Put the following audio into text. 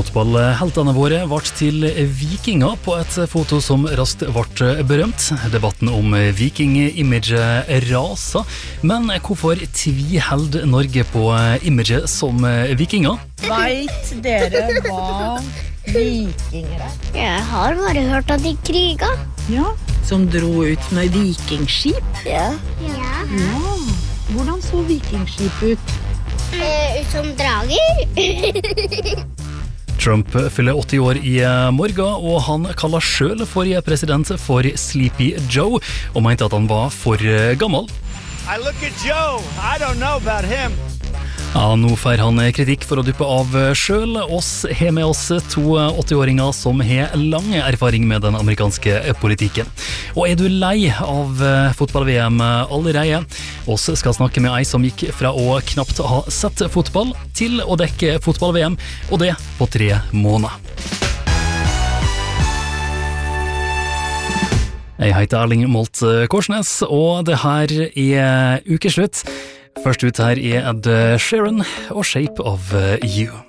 Fotballheltene våre ble til vikinger på et foto som raskt ble berømt. Debatten om viking-imaget raser. Men hvorfor tviholder Norge på imaget som vikinger? Vet dere hva vikinger er? Jeg har bare hørt at de kriget. Ja, som dro ut med vikingskip. Ja. Ja, hvordan så vikingskip ut? Ut som drager. Trump fyller 80 år i morgen, og han kaller selv forrige president for Sleepy Joe, og mente at han var for gammel. I look at Joe. I don't know about him. Ja, nå får han kritikk for å duppe av selv. Oss har med oss to 80-åringer som har lang erfaring med den amerikanske politikken. Og er du lei av fotball-VM allerede? Oss skal snakke med ei som gikk fra å knapt ha sett fotball til å dekke fotball-VM, og det på 3 måneder. Jeg heter Erling Molt Korsnes, og det her er ukeslutt. Først ut her er Ed Sheeran og Shape of You.